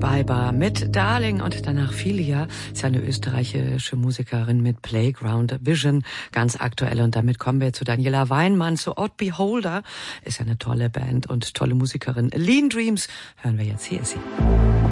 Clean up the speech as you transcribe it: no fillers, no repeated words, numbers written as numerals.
Beiber mit Darling und danach Filia, ist ja eine österreichische Musikerin mit Playground Vision, ganz aktuell. Und damit kommen wir zu Daniela Weinmann, zu Odd Beholder, ist ja eine tolle Band und tolle Musikerin. Lean Dreams hören wir jetzt, hier ist sie.